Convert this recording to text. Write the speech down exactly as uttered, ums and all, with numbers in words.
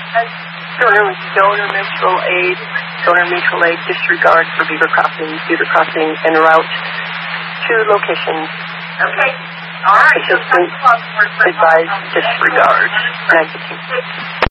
Donor, donor mutual aid, donor mutual aid disregard for beaver crossing, beaver crossing en route to location. Okay. All right. Participants advise disregard. Magazine.